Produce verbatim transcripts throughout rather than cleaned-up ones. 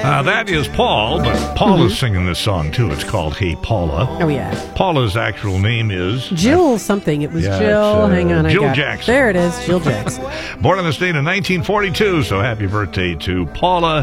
Uh, that is Paul, but Paul mm-hmm. is singing this song, too. It's called Hey Paula. Oh, yeah. Paula's actual name is... Jill something. It was yeah, Jill. Uh, Hang on. Jill I got Jackson. There it is. Jill Jackson. Born in the state in nineteen forty-two, so happy birthday to Paula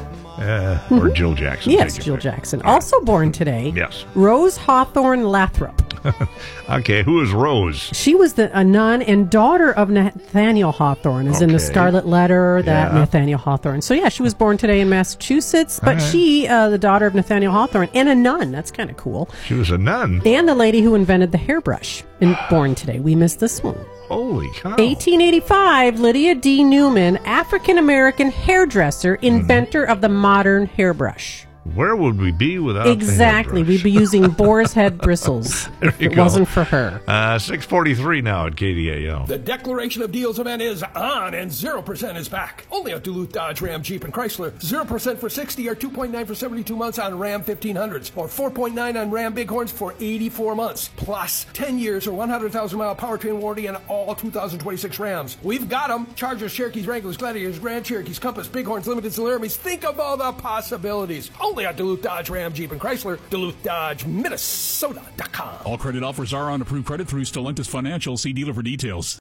uh, mm-hmm. or Jill Jackson. Yes, Jill Jackson. Also born today. Yes. Rose Hawthorne Lathrop. Okay, who is Rose? She was the, a nun and daughter of Nathaniel Hawthorne, as okay. in the Scarlet Letter, that yeah. Nathaniel Hawthorne. So, yeah, she was born today in Massachusetts, but right. she, uh, the daughter of Nathaniel Hawthorne, and a nun. That's kind of cool. She was a nun. And the lady who invented the hairbrush, and born today. We missed this one. Holy cow. eighteen eighty-five, Lydia D. Newman, African-American hairdresser, inventor mm. of the modern hairbrush. Where would we be without exactly? We'd be using boar's head bristles if it go. wasn't for her. Uh, six forty-three now at K D A L. The declaration of deals event is on, and zero percent is back. Only at Duluth Dodge Ram Jeep and Chrysler. zero percent for sixty or two point nine for seventy-two months on Ram fifteen hundreds, or four point nine on Ram Bighorns for eighty-four months. Plus ten years or one hundred thousand mile powertrain warranty on all two thousand twenty-six Rams. We've got them. Chargers, Cherokees, Wranglers, Gladiators, Grand Cherokees, Compass, Bighorns, Limited, Laramies. Think of all the possibilities. Only at Duluth Dodge Ram Jeep and Chrysler. Duluth Dodge Minnesota dot com. All credit offers are on approved credit through Stellantis Financial. See dealer for details.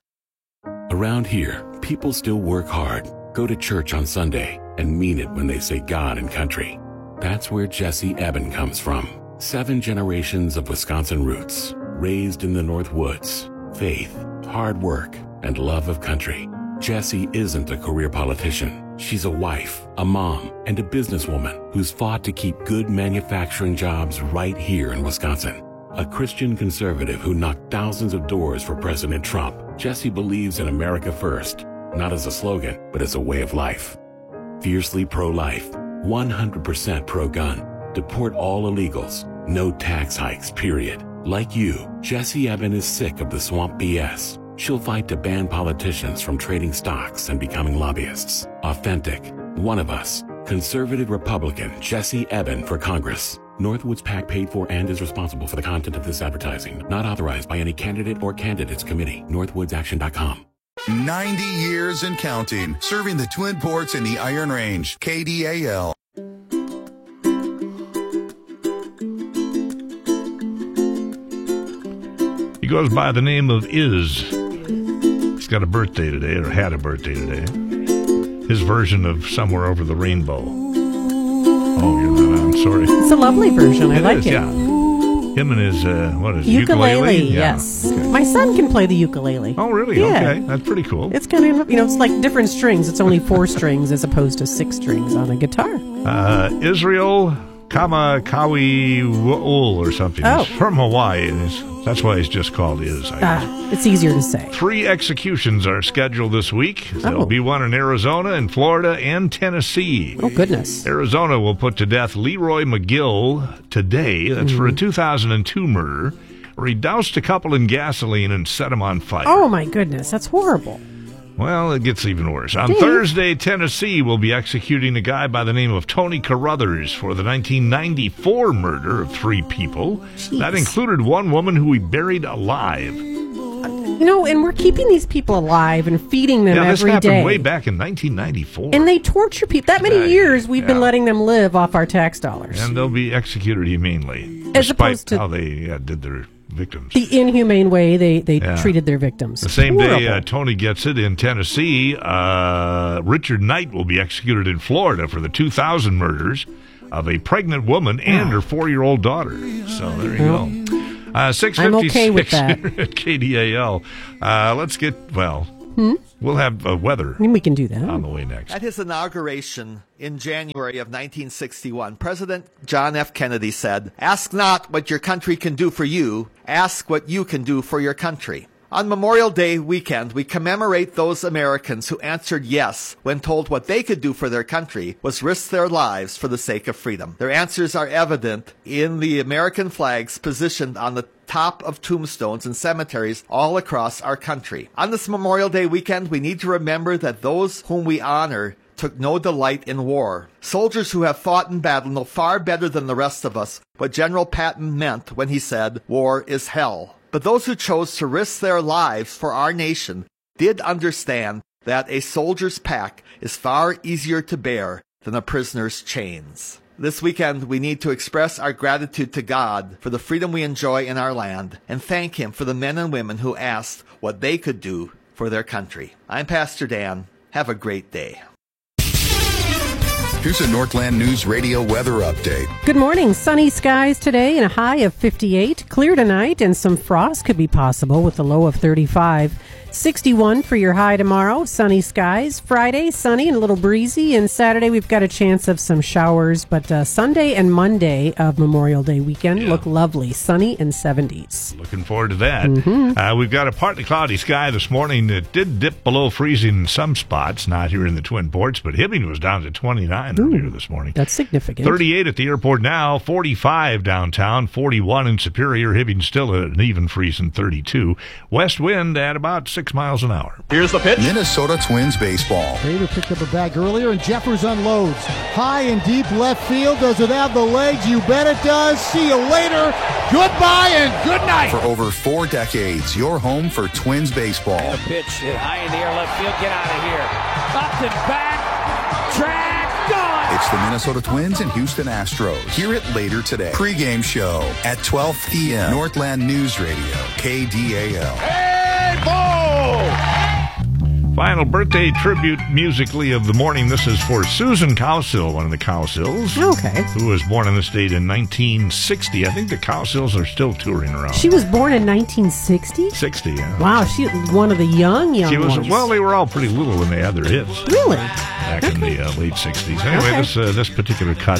Around here, people still work hard, go to church on Sunday, and mean it when they say God and country. That's where Jesse Eben comes from. Seven generations of Wisconsin roots, raised in the North Woods. Faith, hard work, and love of country. Jessie isn't a career politician. She's a wife, a mom, and a businesswoman who's fought to keep good manufacturing jobs right here in Wisconsin. A Christian conservative who knocked thousands of doors for President Trump, Jessie believes in America first, not as a slogan, but as a way of life. Fiercely pro-life, one hundred percent pro-gun, deport all illegals, no tax hikes, period. Like you, Jessie Eben is sick of the swamp B S. She'll fight to ban politicians from trading stocks and becoming lobbyists. Authentic, one of us, conservative Republican Jessie Eben for Congress. Northwoods PAC paid for and is responsible for the content of this advertising. Not authorized by any candidate or candidates committee. northwoods action dot com. ninety years and counting, serving the Twin Ports and the Iron Range. K D A L. He goes by the name of Iz. He's got a birthday today, or had a birthday today. His version of Somewhere Over the Rainbow. Oh, you're not on, sorry. It's a lovely version. I it like is, it. Yeah. Him and his, uh, what is it, ukulele? ukulele? Yeah. Yes. Okay. My son can play the ukulele. Oh, really? Yeah. Okay. That's pretty cool. It's kind of, you know, it's like different strings. It's only four strings as opposed to six strings on a guitar. Uh, Israel Kamakawi Wool or something. Oh. He's from Hawaii. And he's, that's why he's just called Iz, I guess. Ah, it's easier to say. Three executions are scheduled this week. There'll oh. be one in Arizona, and Florida, and Tennessee. Oh, goodness. Arizona will put to death Leroy McGill today. That's mm-hmm. for a two thousand two murder, where he doused a couple in gasoline and set them on fire. Oh, my goodness. That's horrible. Well, it gets even worse. On Dave. Thursday, Tennessee will be executing a guy by the name of Tony Carruthers for the nineteen ninety-four murder of three people. Jeez. That included one woman who he buried alive. You know, and we're keeping these people alive and feeding them yeah, this every happened day. way back in nineteen ninety-four. And they torture people. That many Yeah, years we've yeah. been letting them live off our tax dollars. And they'll be executed humanely, As despite opposed to how they yeah, did their victims. The inhumane way they, they Yeah. treated their victims. The same Horrible. day uh, Tony gets it in Tennessee, uh, Richard Knight will be executed in Florida for the two thousand murders of a pregnant woman and her four-year-old daughter. So there you Well, go. Uh, six I'm fifty-six okay with that. here at K D A L. Uh, let's get, well, Hmm? we'll have uh, weather I mean, we can do that. on the way next. At his inauguration in January of nineteen sixty-one, President John F. Kennedy said, "Ask not what your country can do for you, ask what you can do for your country." On Memorial Day weekend, we commemorate those Americans who answered yes when told what they could do for their country was risk their lives for the sake of freedom. Their answers are evident in the American flags positioned on the top of tombstones and cemeteries all across our country. On this Memorial Day weekend, we need to remember that those whom we honor took no delight in war. Soldiers who have fought in battle know far better than the rest of us what General Patton meant when he said, "War is hell." But those who chose to risk their lives for our nation did understand that a soldier's pack is far easier to bear than a prisoner's chains. This weekend, we need to express our gratitude to God for the freedom we enjoy in our land and thank Him for the men and women who asked what they could do for their country. I'm Pastor Dan. Have a great day. Here's a Northland News Radio weather update. Good morning. Sunny skies today and a high of fifty-eight. Clear tonight and some frost could be possible with a low of thirty-five. sixty-one for your high tomorrow. Sunny skies. Friday, sunny and a little breezy. And Saturday, we've got a chance of some showers. But uh, Sunday and Monday of Memorial Day weekend yeah. look lovely. Sunny and seventies. Looking forward to that. Mm-hmm. Uh, we've got a partly cloudy sky this morning. It did dip below freezing in some spots, not here in the Twin Ports, but Hibbing was down to twenty-nine Ooh, earlier this morning. That's significant. thirty-eight at the airport now, forty-five downtown, forty-one in Superior. Hibbing still at an even freezing thirty-two. West wind at about six miles an hour. Here's the pitch. Minnesota Twins baseball. Rader picked up a bag earlier, and Jeffers unloads. High and deep left field. Does it have the legs? You bet it does. See you later. Goodbye and good night. For over four decades, your home for Twins baseball. And a pitch hit high in the air left field. Get out of here. Up and back. Track. Gone. It's the Minnesota Twins and Houston Astros. Hear it later today. Pre-game show at twelve p.m. Northland News Radio, K D A L. Hey, ball! Final birthday tribute musically of the morning. This is for Susan Cowsill, one of the Cowsills. Okay. Who was born in the state in nineteen sixty. I think the Cowsills are still touring around. She was born in nineteen sixty? sixty, yeah. Wow, she one of the young, young she was, ones. Well, they were all pretty little when they had their hits. Really? Back okay. in the uh, late sixties. Anyway, okay. this uh, this particular cut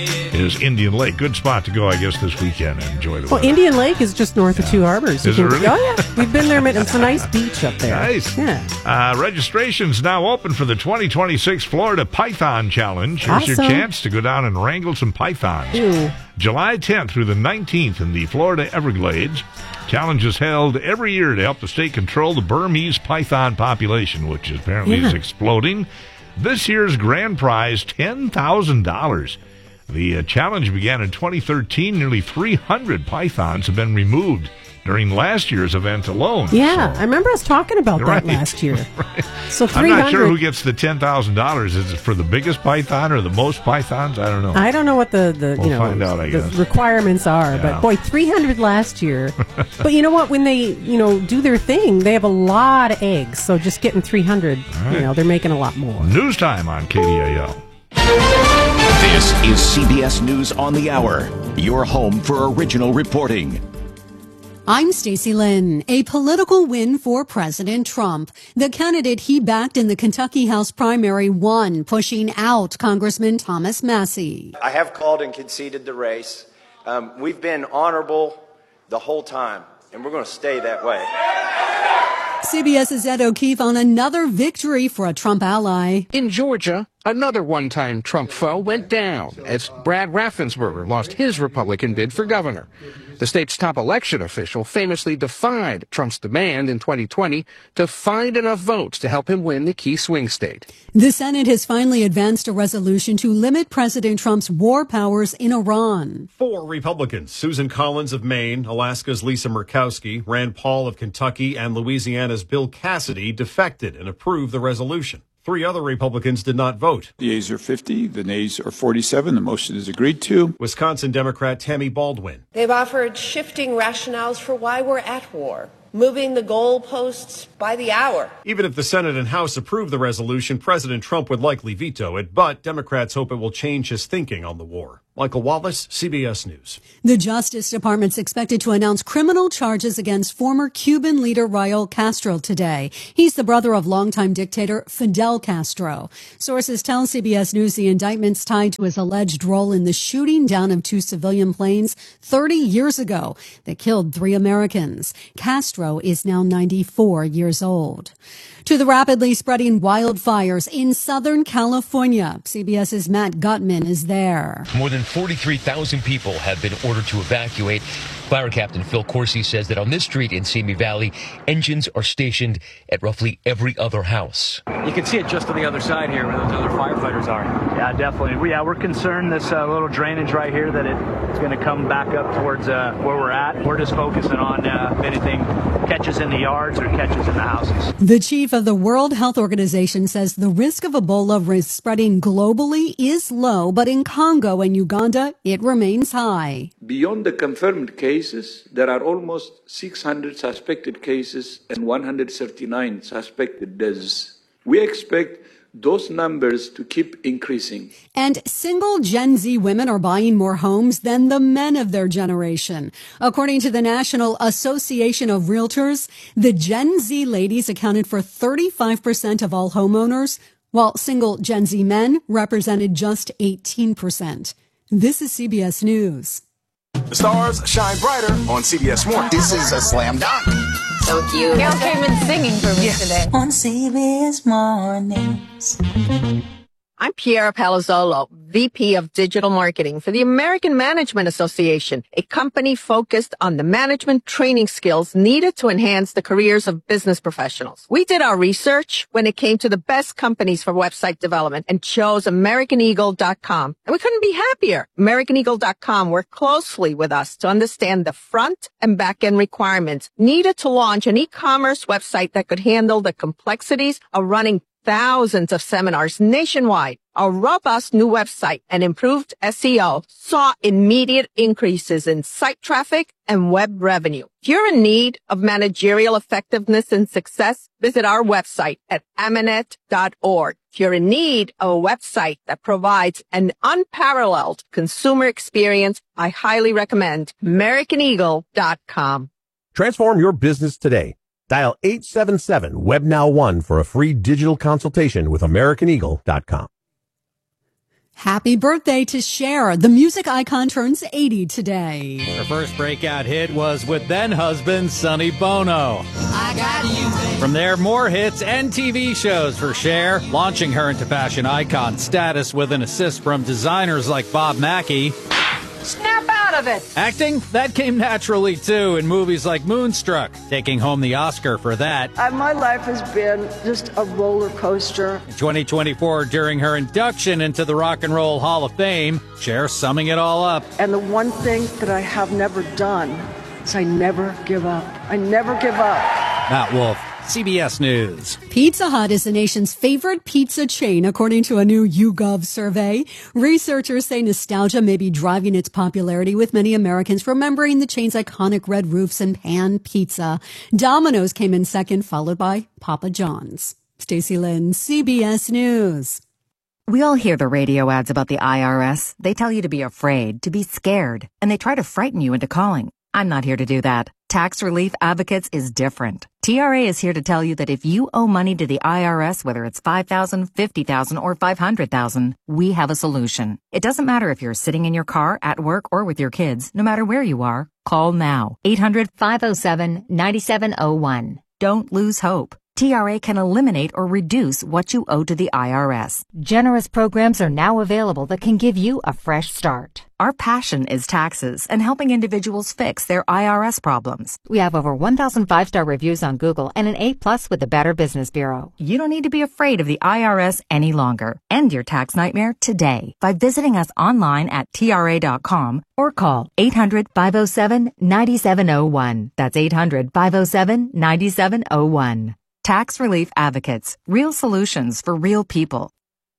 is Indian Lake. Good spot to go, I guess, this weekend and enjoy the Well, weather. Indian Lake is just north yeah. of Two Harbors. Is you it can, really? Oh, yeah. We've been there. It's a nice beach up there. Nice. Yeah. Uh, registration's now open for the twenty twenty-six Florida Python Challenge. Here's awesome. your chance to go down and wrangle some pythons. Ew. July tenth through the nineteenth in the Florida Everglades. Challenge is held every year to help the state control the Burmese python population, which apparently yeah. is exploding. This year's grand prize, ten thousand dollars. The uh, challenge began in twenty thirteen. Nearly three hundred pythons have been removed during last year's event alone. Yeah, so. I remember us talking about Right. that last year. Right. So I'm not sure who gets the ten thousand dollars. Is it for the biggest python or the most pythons? I don't know. I don't know what the, the we'll you know find out, I the guess. requirements are, Yeah. but boy, three hundred last year. But you know what? When they you know do their thing, they have a lot of eggs. So just getting three hundred, right. you know, they're making a lot more. News time on K D A L. This is C B S News on the Hour, your home for original reporting. I'm Stacey Lynn. A political win for President Trump. The candidate he backed in the Kentucky House primary won, pushing out Congressman Thomas Massie. I have called and conceded the race. Um, we've been honorable the whole time, and we're going to stay that way. CBS's Ed O'Keefe on another victory for a Trump ally. In Georgia, another one-time Trump foe went down as Brad Raffensperger lost his Republican bid for governor. The state's top election official famously defied Trump's demand in twenty twenty to find enough votes to help him win the key swing state. The Senate has finally advanced a resolution to limit President Trump's war powers in Iran. Four Republicans, Susan Collins of Maine, Alaska's Lisa Murkowski, Rand Paul of Kentucky, and Louisiana's Bill Cassidy, defected and approved the resolution. Three other Republicans did not vote. The yeas are fifty, the nays are forty-seven. The motion is agreed to. Wisconsin Democrat Tammy Baldwin. They've offered shifting rationales for why we're at war, moving the goalposts by the hour. Even if the Senate and House approve the resolution, President Trump would likely veto it, but Democrats hope it will change his thinking on the war. Michael Wallace, C B S News. The Justice Department's expected to announce criminal charges against former Cuban leader Raul Castro today. He's the brother of longtime dictator Fidel Castro. Sources tell C B S News the indictment's tied to his alleged role in the shooting down of two civilian planes thirty years ago that killed three Americans. Castro is now ninety-four years old. To the rapidly spreading wildfires in Southern California, CBS's Matt Gutman is there. More than forty-three thousand people have been ordered to evacuate. Fire Captain Phil Corsi says that on this street in Simi Valley, engines are stationed at roughly every other house. You can see it just on the other side here where those other firefighters are. Yeah, definitely. We, yeah, we're concerned this uh, little drainage right here that it, it's going to come back up towards uh, where we're at. We're just focusing on uh, if anything catches in the yards or catches in the houses. The chief of the World Health Organization says the risk of Ebola spreading globally is low, but in Congo and Uganda, it remains high. Beyond the confirmed cases, there are almost six hundred suspected cases and one hundred thirty-nine suspected deaths. We expect those numbers to keep increasing. And single Gen Z women are buying more homes than the men of their generation. According to the National Association of Realtors, the Gen Z ladies accounted for thirty-five percent of all homeowners, while single Gen Z men represented just eighteen percent. This is C B S News. The stars shine brighter on C B S Morning. This is a slam dunk. So cute. Gail came in singing for me yeah. today. On C B S Mornings. I'm Piera Palazzolo, V P of Digital Marketing for the American Management Association, a company focused on the management training skills needed to enhance the careers of business professionals. We did our research when it came to the best companies for website development and chose American Eagle dot com. And we couldn't be happier. American Eagle dot com worked closely with us to understand the front and back end requirements needed to launch an e-commerce website that could handle the complexities of running thousands of seminars nationwide. Our robust new website and improved S E O saw immediate increases in site traffic and web revenue. If you're in need of managerial effectiveness and success, visit our website at amanet dot org. If you're in need of a website that provides an unparalleled consumer experience, I highly recommend American Eagle dot com. Transform your business today. Dial eight seven seven web now one for a free digital consultation with American Eagle dot com. Happy birthday to Cher. The music icon turns eighty today. Her first breakout hit was with then-husband Sonny Bono. I got you. From there, more hits and T V shows for Cher, launching her into fashion icon status with an assist from designers like Bob Mackie. Snap out of it! Acting? That came naturally, too, in movies like Moonstruck, taking home the Oscar for that. Uh, my life has been just a roller coaster. In twenty twenty-four, during her induction into the Rock and Roll Hall of Fame, Cher summing it all up. And the one thing that I have never done is I never give up. I never give up. Matt Wolf, C B S News. Pizza Hut is the nation's favorite pizza chain, according to a new YouGov survey. Researchers say nostalgia may be driving its popularity, with many Americans remembering the chain's iconic red roofs and pan pizza. Domino's came in second, followed by Papa John's. Stacey Lynn, C B S News. We all hear the radio ads about the I R S. They tell you to be afraid, to be scared, and they try to frighten you into calling. I'm not here to do that. Tax Relief Advocates is different. T R A is here to tell you that if you owe money to the I R S, whether it's five thousand dollars, fifty thousand dollars, or five hundred thousand dollars, we have a solution. It doesn't matter if you're sitting in your car, at work, or with your kids. No matter where you are, call now. eight hundred, five oh seven, nine seven oh one. Don't lose hope. T R A can eliminate or reduce what you owe to the I R S. Generous programs are now available that can give you a fresh start. Our passion is taxes and helping individuals fix their I R S problems. We have over one thousand five-star reviews on Google and an A plus with the Better Business Bureau. You don't need to be afraid of the I R S any longer. End your tax nightmare today by visiting us online at T R A dot com or call eight hundred, five oh seven, nine seven oh one. That's eight hundred, five oh seven, nine seven oh one. Tax Relief Advocates. Real solutions for real people.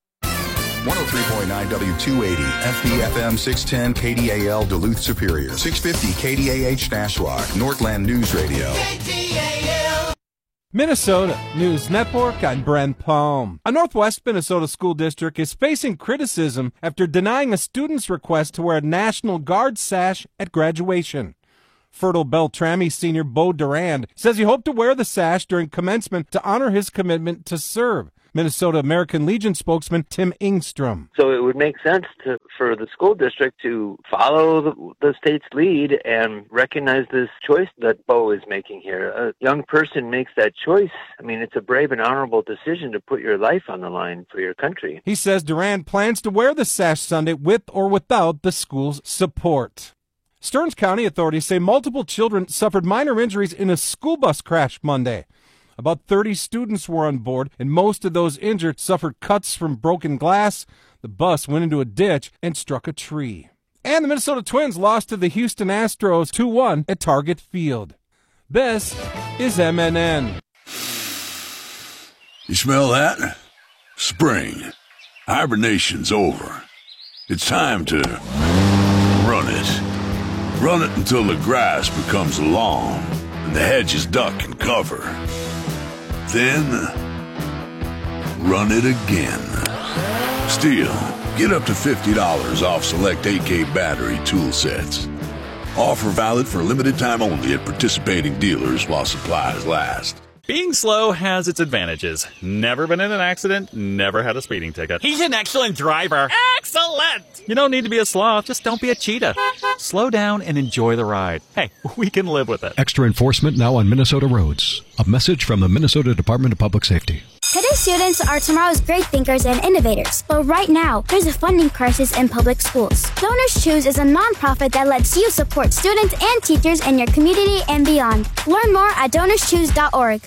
one oh three point nine W two eighty, F B F M six ten, K D A L Duluth Superior, six fifty K D A H Nashua, Northland News Radio. K D A L. Minnesota News Network, I'm Brent Palm. A Northwest Minnesota school district is facing criticism after denying a student's request to wear a National Guard sash at graduation. Fertile Beltrami senior Bo Durand says he hoped to wear the sash during commencement to honor his commitment to serve. Minnesota American Legion spokesman Tim Ingstrom. So it would make sense to, for the school district to follow the, the state's lead and recognize this choice that Bo is making here. A young person makes that choice. I mean, it's a brave and honorable decision to put your life on the line for your country. He says Durand plans to wear the sash Sunday with or without the school's support. Stearns County authorities say multiple children suffered minor injuries in a school bus crash Monday. About thirty students were on board, and most of those injured suffered cuts from broken glass. The bus went into a ditch and struck a tree. And the Minnesota Twins lost to the Houston Astros two one at Target Field. This is M N N. You smell that? Spring. Hibernation's over. It's time to run it. Run it until the grass becomes long and the hedges duck and cover. Then, run it again. Stihl, get up to fifty dollars off select A K battery tool sets. Offer valid for limited time only at participating dealers while supplies last. Being slow has its advantages. Never been in an accident, never had a speeding ticket. He's an excellent driver. Excellent! You don't need to be a sloth, just don't be a cheetah. Slow down and enjoy the ride. Hey, we can live with it. Extra enforcement now on Minnesota roads. A message from the Minnesota Department of Public Safety. Today's students are tomorrow's great thinkers and innovators. But right now, there's a funding crisis in public schools. Donors Choose is a nonprofit that lets you support students and teachers in your community and beyond. Learn more at donors choose dot org.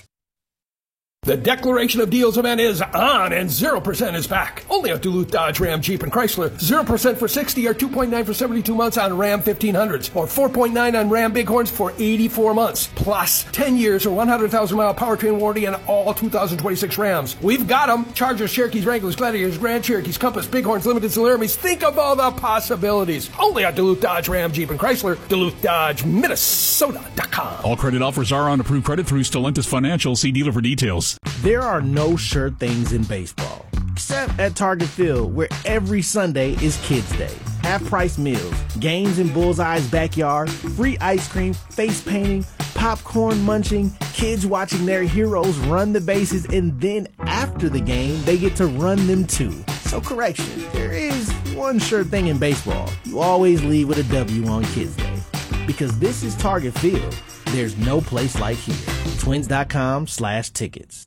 The Declaration of Deals event is on, and zero percent is back. Only at Duluth, Dodge, Ram, Jeep, and Chrysler. zero percent for sixty or two point nine for seventy-two months on Ram fifteen hundreds, or four point nine on Ram Bighorns for eighty-four months. Plus, ten years or one hundred thousand mile powertrain warranty on all two thousand twenty-six Rams. We've got them. Chargers, Cherokees, Wranglers, Gladiators, Grand Cherokees, Compass, Bighorns, Limited, Laramies. Think of all the possibilities. Only at Duluth, Dodge, Ram, Jeep, and Chrysler. Duluth, Dodge, Minnesota dot com. All credit offers are on approved credit through Stellantis Financial. See dealer for details. There are no sure things in baseball, except at Target Field, where every Sunday is Kids Day. Half-price meals, games in Bullseye's backyard, free ice cream, face painting, popcorn munching, kids watching their heroes run the bases, and then after the game, they get to run them too. So correction, there is one sure thing in baseball. You always leave with a W on Kids Day. Because this is Target Field, there's no place like here. Twins.com slash tickets.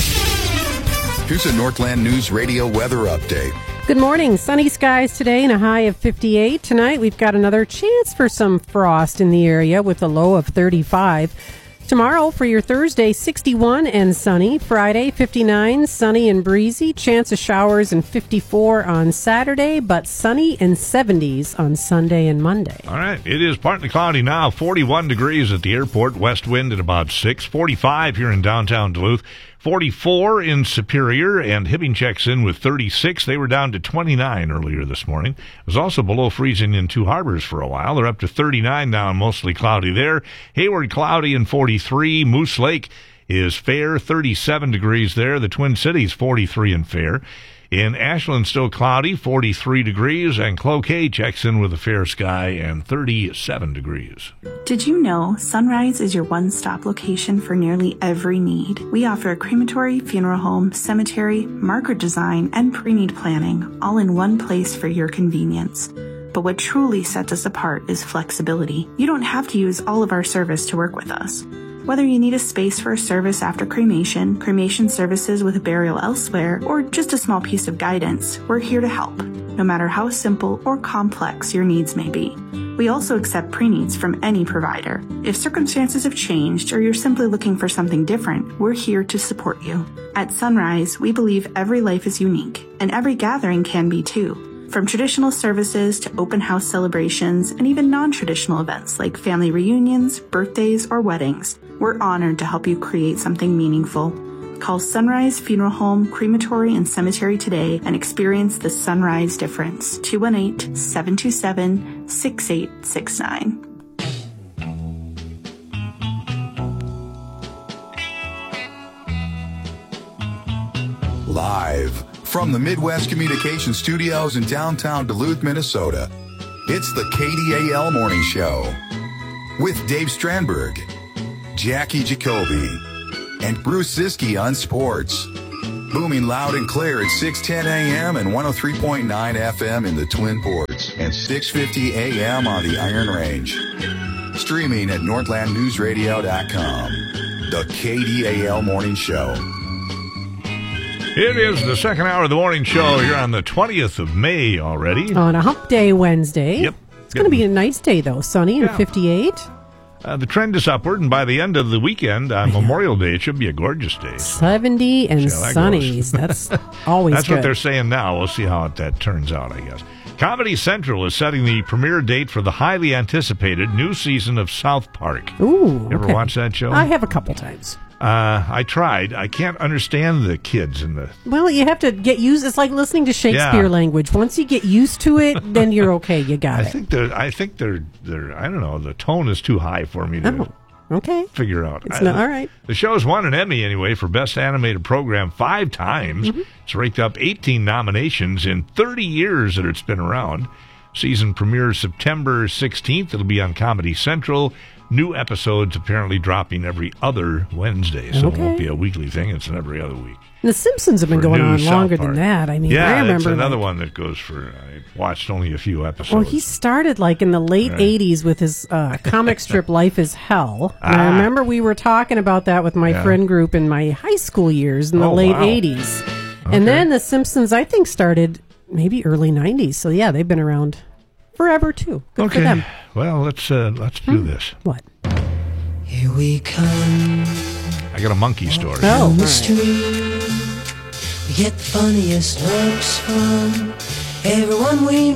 Here's a Northland News Radio weather update. Good morning. Sunny skies today and a high of fifty-eight. Tonight we've got another chance for some frost in the area with a low of thirty-five. Tomorrow for your Thursday, sixty-one and sunny. Friday, fifty-nine, sunny and breezy. Chance of showers and fifty-four on Saturday, but sunny and seventies on Sunday and Monday. All right. It is partly cloudy now. forty-one degrees at the airport. West wind at about six. forty-five here in downtown Duluth. forty-four in Superior, and Hibbing checks in with thirty-six. They were down to twenty-nine earlier this morning. It was also below freezing in Two Harbors for a while. They're up to thirty-nine now, and mostly cloudy there. Hayward cloudy and forty-three. Moose Lake is fair, thirty-seven degrees there. The Twin Cities, forty-three and fair. In Ashland, still cloudy, forty-three degrees, and Cloquet checks in with a fair sky and thirty-seven degrees. Did you know Sunrise is your one-stop location for nearly every need? We offer a crematory, funeral home, cemetery, marker design, and pre-need planning, all in one place for your convenience. But what truly sets us apart is flexibility. You don't have to use all of our service to work with us. Whether you need a space for a service after cremation, cremation services with a burial elsewhere, or just a small piece of guidance, we're here to help, no matter how simple or complex your needs may be. We also accept pre-needs from any provider. If circumstances have changed or you're simply looking for something different, we're here to support you. At Sunrise, we believe every life is unique, and every gathering can be too. From traditional services to open house celebrations and even non-traditional events like family reunions, birthdays, or weddings, we're honored to help you create something meaningful. Call Sunrise Funeral Home, Crematory, and Cemetery today and experience the Sunrise difference. two one eight, seven two seven, six eight six nine. Live from the Midwest Communication Studios in downtown Duluth, Minnesota, it's the K D A L Morning Show with Dave Strandberg, Jackie Jacoby, and Bruce Siski on sports. Booming loud and clear at six ten a.m. and one oh three point nine F M in the Twin Ports and six fifty a.m. on the Iron Range. Streaming at northland news radio dot com. The K D A L Morning Show. It is the second hour of the morning show here on the twentieth of May already. On a hump day Wednesday. Yep. It's going to be a nice day, though. Sunny and Yeah. fifty-eight. Uh, the trend is upward, and by the end of the weekend, on Memorial Day, it should be a gorgeous day. seventy and See how that sunny. goes. That's always That's good. what they're saying now. We'll see how that turns out, I guess. Comedy Central is setting the premiere date for the highly anticipated new season of South Park. Ooh. You ever okay. watch that show? I have a couple times. Uh, I tried. I can't understand the kids in the... Well, you have to get used. It's like listening to Shakespeare Yeah. language. Once you get used to it, then you're okay. You got I it. think they're. I think they're. They're. I don't know. The tone is too high for me to Oh, okay. figure out. It's I- not all right. The show's won an Emmy anyway for Best Animated Program five times. Mm-hmm. It's raked up eighteen nominations in thirty years that it's been around. Season premieres September sixteenth. It'll be on Comedy Central. New episodes apparently dropping every other Wednesday, so it Okay. won't be a weekly thing. It's an every other week. The Simpsons have been For going new on South longer Park. than that. I mean, yeah, I remember. that's another like- one that goes for. I watched only a few episodes. Well, he started like in the late Right. eighties with his uh, comic strip Life is Hell. And I Ah. remember we were talking about that with my Yeah. friend group in my high school years in the Oh, late wow. eighties. Okay. And then The Simpsons, I think, started maybe early nineties. So, yeah, they've been around forever, too. Good okay. for them. Well, let's uh, let's do this. What? Here we come. I got a monkey story. Oh, On the all right. street, we get the funniest looks from everyone we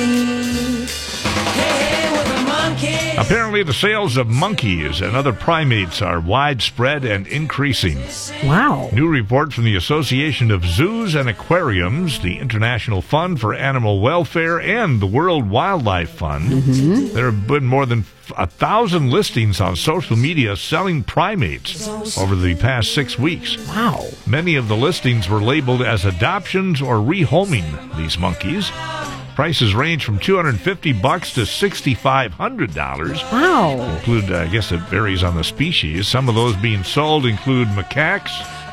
meet. Hey, hey, we're the monkeys. Apparently, the sales of monkeys and other primates are widespread and increasing. Wow. New report from the Association of Zoos and Aquariums, the International Fund for Animal Welfare, and the World Wildlife Fund. Mm-hmm. There have been more than a thousand listings on social media selling primates over the past six weeks. Wow. Many of the listings were labeled as adoptions or rehoming these monkeys. Prices range from two hundred fifty bucks to sixty-five hundred dollars. Wow. Include, uh, I guess it varies on the species. Some of those being sold include macaques,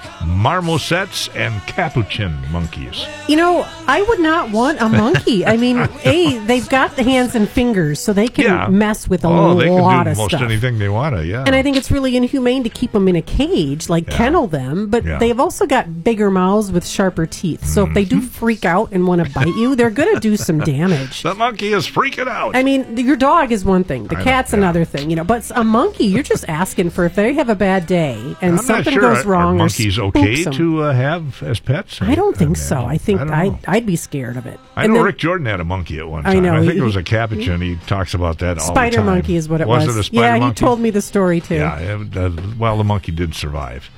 marmosets, and capuchin monkeys. You know, I would not want a monkey. I mean, A, they've got the hands and fingers, so they can Yeah. mess with a oh, they lot can do of most stuff. anything they want to, yeah. And I think it's really inhumane to keep them in a cage, like Yeah. kennel them, but Yeah. they've also got bigger mouths with sharper teeth. So if they do freak out and want to bite you, they're going to do some damage. The monkey is freaking out. I mean, your dog is one thing, the I know, cat's yeah. another thing, you know, but a monkey, you're just asking for if they have a bad day and I'm not something sure. goes Are- wrong Are or monkeys spooks okay them. to uh, have as pets? I don't think so. I think I don't I know. I'd be scared of it. I And know then- Rick Jordan had a monkey at one I time. know, I think he- it was a capuchin. He talks about that all Spider the time. monkey is what it was. was. it a spider yeah, monkey? he told me the story too. Yeah, it, uh, well, the monkey did survive.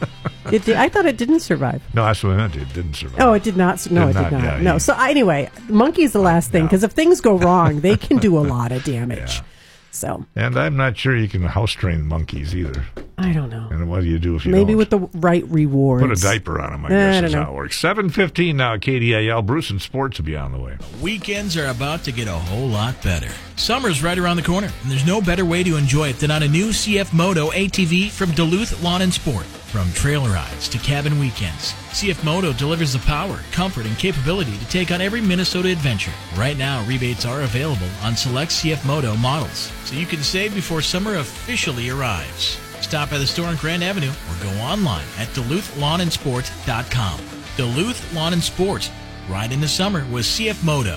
It did, I thought it didn't survive. No, that's what I meant. It didn't survive. Oh, it did not. No, Did it not, did not. yeah, no. he- So anyway, monkey's the last thing because if things go wrong, they can do a lot of damage. So And I'm not sure you can house train monkeys either. I don't know. And what do you do if you Maybe don't? with the right rewards. Put a diaper on them, I I guess don't is know. how it works. seven fifteen now at K D A L. Bruce and Sports will be on the way. Weekends are about to get a whole lot better. Summer's right around the corner, and there's no better way to enjoy it than on a new C F Moto A T V from Duluth Lawn and Sport. From trail rides to cabin weekends, C F Moto delivers the power, comfort, and capability to take on every Minnesota adventure. Right now, rebates are available on select C F Moto models, so you can save before summer officially arrives. Stop by the store on Grand Avenue or go online at duluth lawn and sport dot com. Duluth Lawn and Sport. Ride in the summer with C F Moto.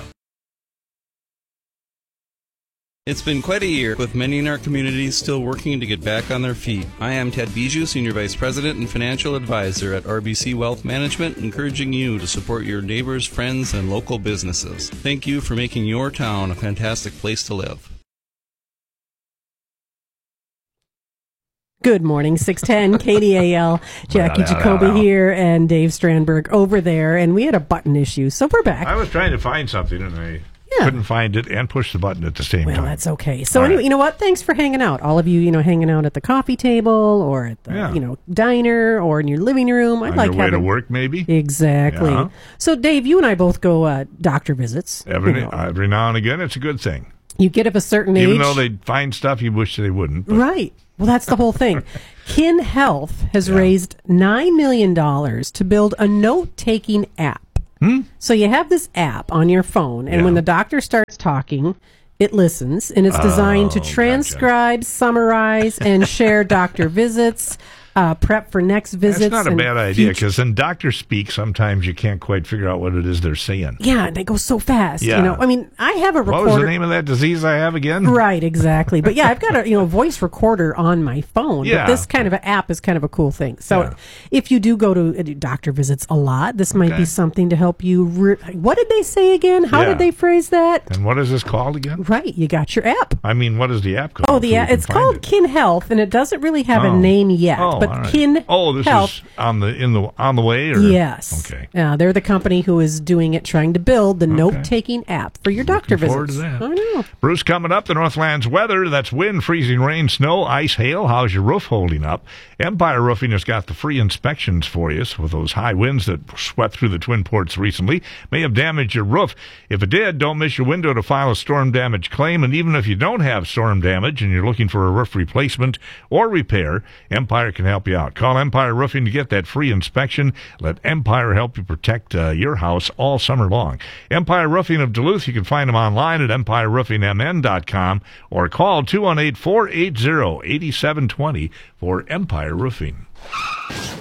It's been quite a year, with many in our community still working to get back on their feet. I am Ted Bijou, Senior Vice President and Financial Advisor at R B C Wealth Management, encouraging you to support your neighbors, friends, and local businesses. Thank you for making your town a fantastic place to live. Good morning, six ten K D A L. Jackie Well, Jacoby well, well. here and Dave Strandberg over there, and we had a button issue, so we're back. I was trying to find something and I Yeah. couldn't find it and push the button at the same Well, time. that's okay. So All anyway, right. you know what? Thanks for hanging out. All of you, you know, hanging out at the coffee table or at the, Yeah. you know, diner or in your living room. I On like your way having to work, maybe? Exactly. Yeah. So, Dave, you and I both go uh, doctor visits. Every, you know. every now and again, it's a good thing. You get of a certain Even age. though they find stuff you wish they wouldn't. But Right. Well, that's the whole thing. Kin Health has raised nine million dollars to build a note-taking app. Hmm? So you have this app on your phone, and Yeah. when the doctor starts talking, it listens, and it's designed to Oh, transcribe, summarize, and share doctor visits, uh, prep for next visits. That's not a and bad idea, future- because in doctor speak, sometimes you can't quite figure out what it is they're saying. Yeah, they go so fast. Yeah. You know, I mean, I have a recorder. What was the name of that disease I have again? Right, exactly. But yeah, I've got a you know voice recorder on my phone. Yeah. But this kind of an app is kind of a cool thing. So Yeah. if you do go to uh, doctor visits a lot, this might Okay. be something to help you. Re- what did they say again? How Yeah. did they phrase that? And what is this called again? Right, you got your app. I mean, what is the app called? Oh, the so we app, can it's find called it? Kin Health, and it doesn't really have Oh. a name yet. Oh, but all right. Kin Oh, this Health. is on the in the on the way, or Yes. Okay. Yeah, they're the company who is doing it, trying to build the note-taking app for your doctor Looking forward visits. to that. I know. Bruce, coming up, the Northlands weather. That's wind, freezing rain, snow, ice, hail. How's your roof holding up? Empire Roofing has got the free inspections for you. So with those high winds that swept through the Twin Ports recently, may have damaged your roof. If it did, don't miss your window to file a storm damage claim. And even if you don't have storm damage and you're looking for a roof replacement or repair, Empire can help you out. Call Empire Roofing to get that free inspection. Let Empire help you protect uh, your house all summer long. Empire Roofing of Duluth, you can find them online at empire roofing m n dot com or call two one eight, four eight zero, eight seven two zero for Empire Roofing.